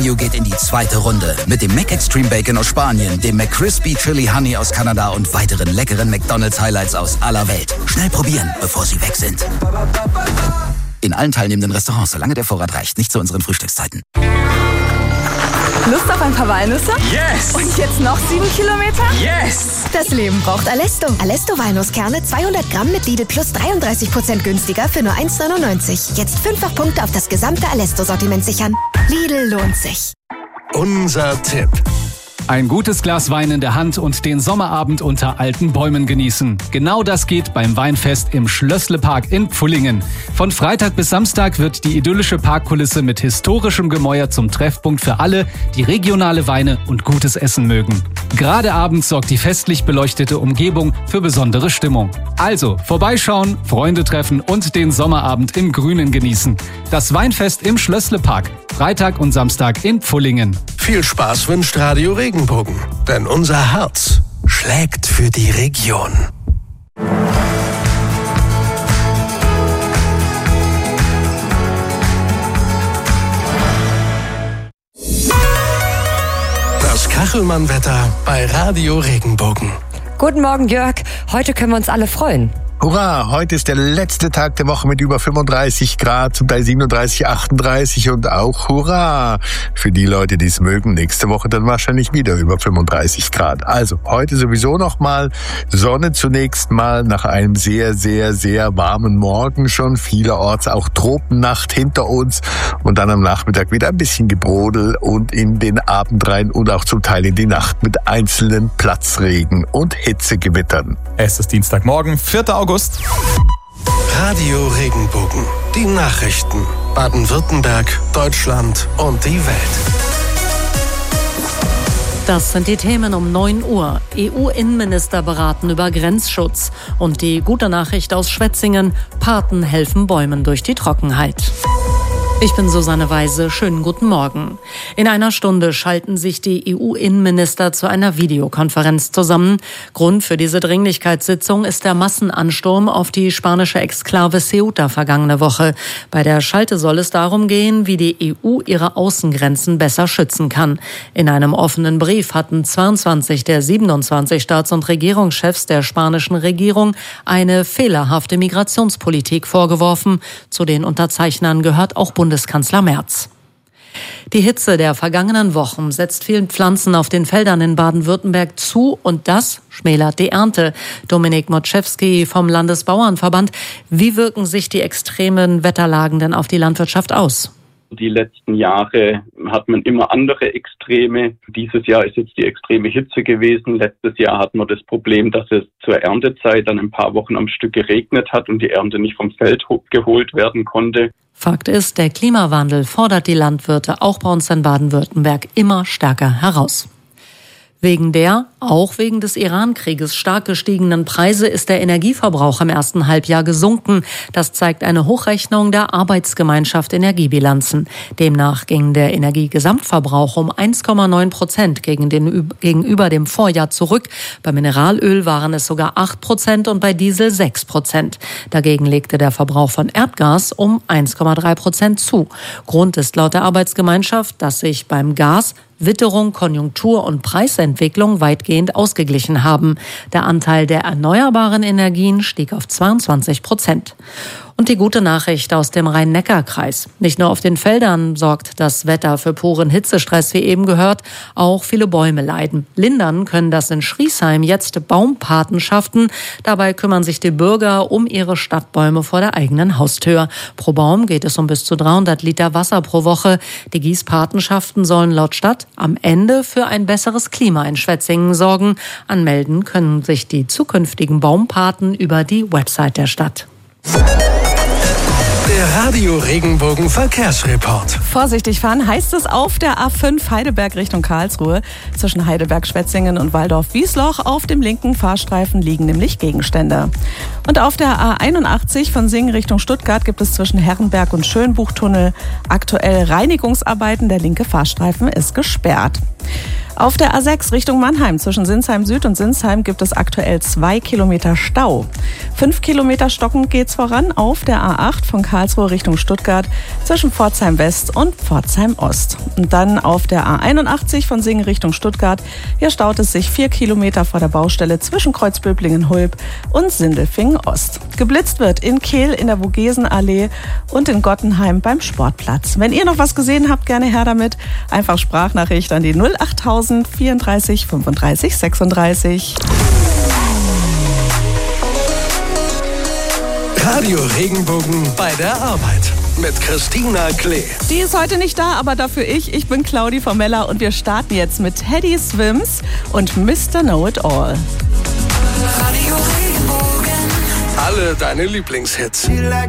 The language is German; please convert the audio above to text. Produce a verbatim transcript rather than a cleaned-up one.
geht in die zweite Runde mit dem McExtreme Bacon aus Spanien, dem McCrispy Chili Honey aus Kanada und weiteren leckeren McDonald's Highlights aus aller Welt. Schnell probieren, bevor sie weg sind. In allen teilnehmenden Restaurants, solange der Vorrat reicht, nicht zu unseren Frühstückszeiten. Lust auf ein paar Walnüsse? Yes! Und jetzt noch sieben Kilometer? Yes! Das Leben braucht Alesto. Alesto Walnusskerne zweihundert Gramm mit Lidl Plus dreiunddreißig Prozent günstiger für nur eins neunundneunzig. Jetzt fünffach Punkte auf das gesamte Alesto-Sortiment sichern. Lidl lohnt sich. Unser Tipp. Ein gutes Glas Wein in der Hand und den Sommerabend unter alten Bäumen genießen. Genau das geht beim Weinfest im Schlössle-Park in Pfullingen. Von Freitag bis Samstag wird die idyllische Parkkulisse mit historischem Gemäuer zum Treffpunkt für alle, die regionale Weine und gutes Essen mögen. Gerade abends sorgt die festlich beleuchtete Umgebung für besondere Stimmung. Also vorbeischauen, Freunde treffen und den Sommerabend im Grünen genießen. Das Weinfest im Schlössle-Park. Freitag und Samstag in Pfullingen. Viel Spaß wünscht Radio Regenbogen, denn unser Herz schlägt für die Region. Das Kachelmann-Wetter bei Radio Regenbogen. Guten Morgen, Jörg. Heute können wir uns alle freuen. Hurra, heute ist der letzte Tag der Woche mit über fünfunddreißig Grad, zum Teil siebenunddreißig, achtunddreißig und auch Hurra für die Leute, die es mögen. Nächste Woche dann wahrscheinlich wieder über fünfunddreißig Grad. Also heute sowieso nochmal Sonne zunächst mal nach einem sehr, sehr, sehr warmen Morgen schon. Vielerorts auch Tropennacht hinter uns und dann am Nachmittag wieder ein bisschen Gebrodel und in den Abend rein und auch zum Teil in die Nacht mit einzelnen Platzregen und Hitzegewittern. Es ist Dienstagmorgen, vierter August. Radio Regenbogen. Die Nachrichten. Baden-Württemberg, Deutschland und die Welt. Das sind die Themen um neun Uhr. E U-Innenminister beraten über Grenzschutz. Und die gute Nachricht aus Schwetzingen: Paten helfen Bäumen durch die Trockenheit. Ich bin Susanne Weise. Schönen guten Morgen. In einer Stunde schalten sich die E U-Innenminister zu einer Videokonferenz zusammen. Grund für diese Dringlichkeitssitzung ist der Massenansturm auf die spanische Exklave Ceuta vergangene Woche. Bei der Schalte soll es darum gehen, wie die E U ihre Außengrenzen besser schützen kann. In einem offenen Brief hatten zweiundzwanzig der siebenundzwanzig Staats- und Regierungschefs der spanischen Regierung eine fehlerhafte Migrationspolitik vorgeworfen. Zu den Unterzeichnern gehört auch Bundeskanzler Bundeskanzler Merz. Die Hitze der vergangenen Wochen setzt vielen Pflanzen auf den Feldern in Baden-Württemberg zu und das schmälert die Ernte. Dominik Motschewski vom Landesbauernverband. Wie wirken sich die extremen Wetterlagen denn auf die Landwirtschaft aus? Die letzten Jahre hat man immer andere Extreme. Dieses Jahr ist jetzt die extreme Hitze gewesen. Letztes Jahr hatten wir das Problem, dass es zur Erntezeit dann ein paar Wochen am Stück geregnet hat und die Ernte nicht vom Feld geholt werden konnte. Fakt ist, der Klimawandel fordert die Landwirte auch bei uns in Baden-Württemberg immer stärker heraus. Wegen der, auch wegen des Iran-Krieges, stark gestiegenen Preise ist der Energieverbrauch im ersten Halbjahr gesunken. Das zeigt eine Hochrechnung der Arbeitsgemeinschaft Energiebilanzen. Demnach ging der Energiegesamtverbrauch um eins Komma neun Prozent gegen den, gegenüber dem Vorjahr zurück. Bei Mineralöl waren es sogar acht Prozent und bei Diesel sechs Prozent. Dagegen legte der Verbrauch von Erdgas um eins Komma drei Prozent zu. Grund ist laut der Arbeitsgemeinschaft, dass sich beim Gas Witterung, Konjunktur und Preisentwicklung weitgehend ausgeglichen haben. Der Anteil der erneuerbaren Energien stieg auf zweiundzwanzig Prozent. Und die gute Nachricht aus dem Rhein-Neckar-Kreis. Nicht nur auf den Feldern sorgt das Wetter für puren Hitzestress, wie eben gehört, auch viele Bäume leiden. Lindern können das in Schriesheim jetzt Baumpatenschaften. Dabei kümmern sich die Bürger um ihre Stadtbäume vor der eigenen Haustür. Pro Baum geht es um bis zu dreihundert Liter Wasser pro Woche. Die Gießpatenschaften sollen laut Stadt am Ende für ein besseres Klima in Schwetzingen sorgen. Anmelden können sich die zukünftigen Baumpaten über die Website der Stadt. Der Radio Regenbogen Verkehrsreport. Vorsichtig fahren heißt es auf der A fünf Heidelberg Richtung Karlsruhe. Zwischen Heidelberg-Schwetzingen und Waldorf-Wiesloch auf dem linken Fahrstreifen liegen nämlich Gegenstände. Und auf der A einundachtzig von Singen Richtung Stuttgart gibt es zwischen Herrenberg und Schönbuchtunnel aktuell Reinigungsarbeiten. Der linke Fahrstreifen ist gesperrt. Auf der A sechs Richtung Mannheim zwischen Sinsheim Süd und Sinsheim gibt es aktuell zwei Kilometer Stau. Fünf Kilometer stockend geht's voran auf der A acht von Karlsruhe Richtung Stuttgart zwischen Pforzheim West und Pforzheim Ost. Und dann auf der A einundachtzig von Singen Richtung Stuttgart. Hier staut es sich vier Kilometer vor der Baustelle zwischen Kreuzböblingen-Hulb und Sindelfingen Ost. Geblitzt wird in Kehl in der Vogesenallee und in Gottenheim beim Sportplatz. Wenn ihr noch was gesehen habt, gerne her damit. Einfach Sprachnachricht an die null achttausend vierunddreißig fünfunddreißig sechsunddreißig. Radio Regenbogen bei der Arbeit mit Christina Klee. Die ist heute nicht da, aber dafür ich. Ich bin Claudi Formella und wir starten jetzt mit Teddy Swims und Mister Know-It-All. Radio Regenbogen. Alle deine Lieblingshits.